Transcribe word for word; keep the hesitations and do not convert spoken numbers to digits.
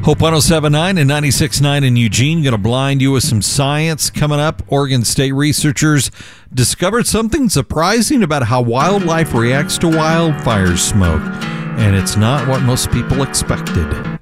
Hope one oh seven point nine and ninety-six point nine in Eugene. Going to blind you with some science coming up. Oregon State researchers discovered something surprising about how wildlife reacts to wildfire smoke. And it's not what most people expected.